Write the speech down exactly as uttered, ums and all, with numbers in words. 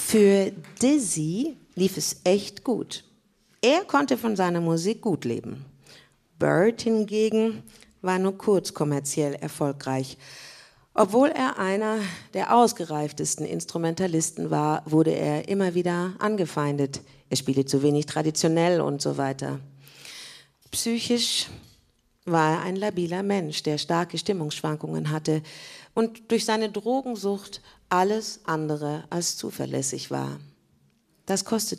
Für Dizzy lief es echt gut. Er konnte von seiner Musik gut leben. Bert hingegen war nur kurz kommerziell erfolgreich. Obwohl er einer der ausgereiftesten Instrumentalisten war, wurde er immer wieder angefeindet. Er spielte zu wenig traditionell und so weiter. Psychisch war er ein labiler Mensch, der starke Stimmungsschwankungen hatte und durch seine Drogensucht alles andere als zuverlässig war. Das kostete